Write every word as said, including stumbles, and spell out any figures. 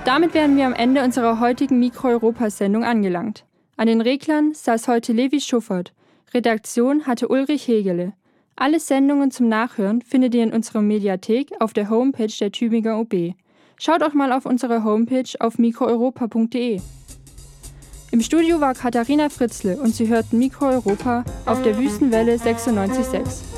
Damit wären wir am Ende unserer heutigen Mikro-Europa-Sendung angelangt. An den Reglern saß heute Levi Schuffert. Redaktion hatte Ulrich Hegele. Alle Sendungen zum Nachhören findet ihr in unserer Mediathek auf der Homepage der Tübinger O B. Schaut auch mal auf unsere Homepage auf mikroeuropa punkt de. Im Studio war Katharina Fritzle und Sie hörten Mikro Europa auf der Wüstenwelle sechsundneunzig Komma sechs.